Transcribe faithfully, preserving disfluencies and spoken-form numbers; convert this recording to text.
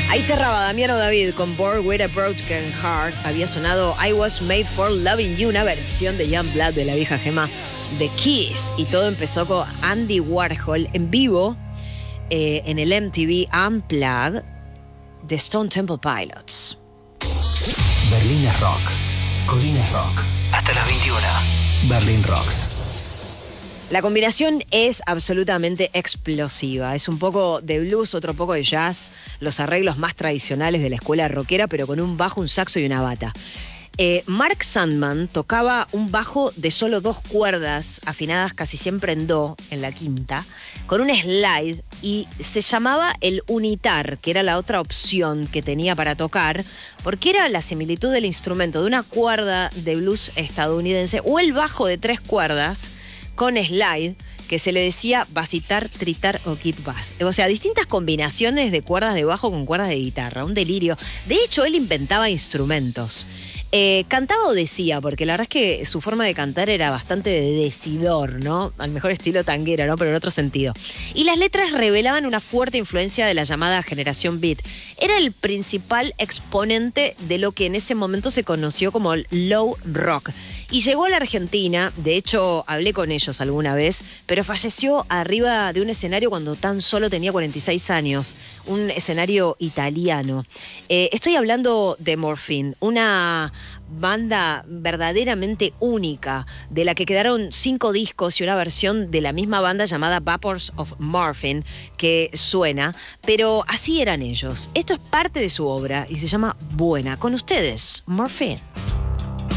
Ahí cerraba Damiano David con Born with a Broken Heart. Había sonado I Was Made for Loving You, una versión de Young Blood de la vieja gema de Kiss. Y todo empezó con Andy Warhol en vivo eh, en el M T V Unplugged de Stone Temple Pilots. Berlín es rock. Codina es rock. Hasta las veintiuna. Berlín Rocks. La combinación es absolutamente explosiva. Es un poco de blues, otro poco de jazz, los arreglos más tradicionales de la escuela rockera, pero con un bajo, un saxo y una bata. Eh, Mark Sandman tocaba un bajo de solo dos cuerdas, afinadas casi siempre en do, en la quinta, con un slide, y se llamaba el unitar, que era la otra opción que tenía para tocar, porque era la similitud del instrumento de una cuerda de blues estadounidense o el bajo de tres cuerdas con slide, que se le decía basitar, tritar o kit bass. O sea, distintas combinaciones de cuerdas de bajo con cuerdas de guitarra, un delirio. De hecho, él inventaba instrumentos. Eh, cantaba o decía, porque la verdad es que su forma de cantar era bastante de decidor, ¿no? Al mejor estilo tanguera, ¿no? Pero en otro sentido. Y las letras revelaban una fuerte influencia de la llamada generación beat. Era el principal exponente de lo que en ese momento se conoció como el low rock. Y llegó a la Argentina, de hecho hablé con ellos alguna vez, pero falleció arriba de un escenario cuando tan solo tenía cuarenta y seis años, un escenario italiano. Eh, estoy hablando de Morphine, una banda verdaderamente única, de la que quedaron cinco discos y una versión de la misma banda llamada Vapors of Morphine, que suena, pero así eran ellos. Esto es parte de su obra y se llama Buena. Con ustedes, Morphine.